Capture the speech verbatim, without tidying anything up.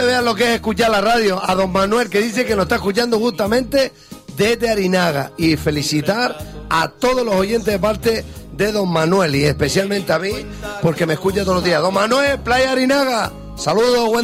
Vean lo que es escuchar la radio. A don Manuel, que dice que nos está escuchando justamente desde Arinaga. Y felicitar a todos los oyentes de parte de don Manuel, y especialmente a mí, porque me escucha todos los días. Don Manuel, Playa Arinaga. Saludos, buen